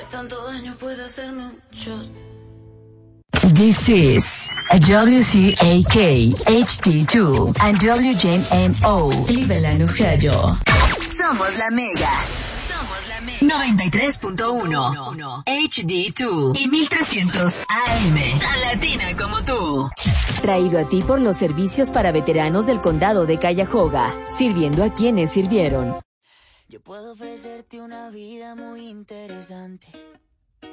tanto daño puede hacerme un shot? This is WCAK HD2 and WJMO Cleveland, Ohio. Somos la Mega. 93.1 HD2 y 1300 AM. Tan latina como tú. Traído a ti por los servicios para veteranos del condado de Cuyahoga, sirviendo a quienes sirvieron. Yo puedo ofrecerte una vida muy interesante,